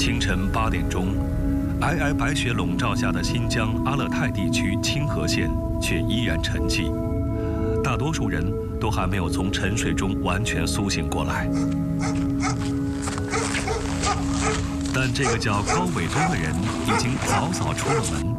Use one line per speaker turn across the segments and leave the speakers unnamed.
清晨8点钟，皑皑白雪笼罩下的新疆阿勒泰地区清河县却依然沉寂，大多数人都还没有从沉睡中完全苏醒过来。但这个叫高伟东的人已经早早出了门。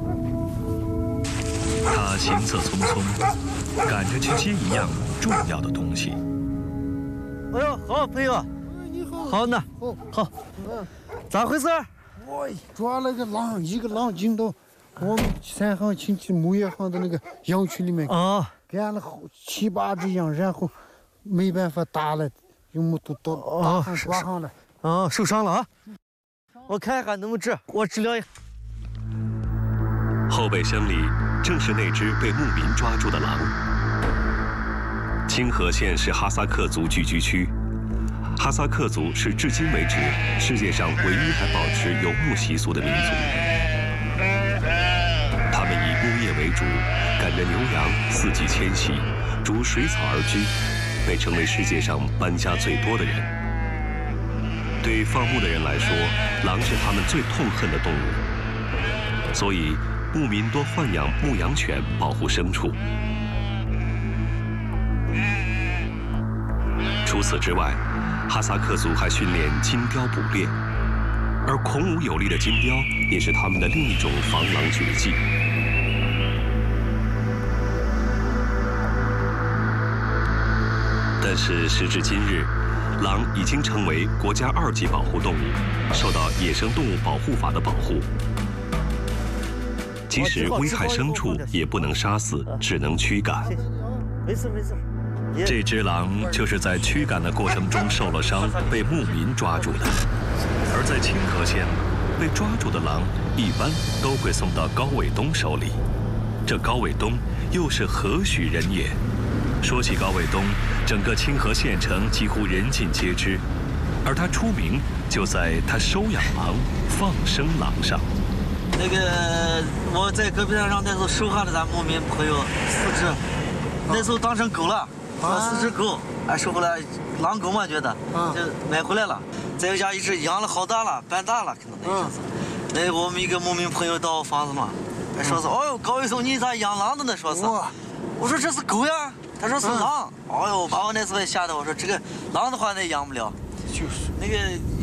他行色匆匆，赶着去接一样重要的东西。
哎呦，好朋友，
你好，
好呢，好，咋回事？
我抓了个狼，一个狼进到我们3行亲戚牧业行的那个羊群里面，干了7、8只羊，然后没办法打了，用木头打抓上了。
受伤了啊！我看看能不能治，我治疗一下。
后备箱里正是那只被牧民抓住的狼。清河县是哈萨克族聚居区，哈萨克族是至今为止世界上唯一还保持游牧习俗的民族。他们以牧业为主，赶着牛羊四季迁徙，逐水草而居，被称为世界上搬家最多的人。对放牧的人来说，狼是他们最痛恨的动物，所以牧民多豢养牧羊犬保护牲畜。除此之外，哈萨克族还训练金雕捕猎，而孔武有力的金雕也是他们的另一种防狼绝技。但是时至今日，狼已经成为国家2级保护动物，受到《野生动物保护法》的保护。即使危害牲畜，也不能杀死，只能驱赶。
没事。
这只狼就是在驱赶的过程中受了伤，被牧民抓住的。而在清河县，被抓住的狼一般都会送到高伟东手里。这高伟东又是何许人也？说起高伟东，整个清河县城几乎人尽皆知，而他出名就在他收养狼、放生狼上。
那个我在戈壁滩上那时候收下了咱牧民朋友4只，那时候当成狗了，4只狗，收回来狼狗嘛，觉得就买回来了。在家一直养了好大了，半大了，可能那样子。那我们一个牧民朋友到我房子嘛，说是，哦哟，高伟松你咋养狼的呢？说是，我说这是狗呀，他说是狼。哦哟，把我那时候吓得，我说这个狼的话那养不了。
就是
那个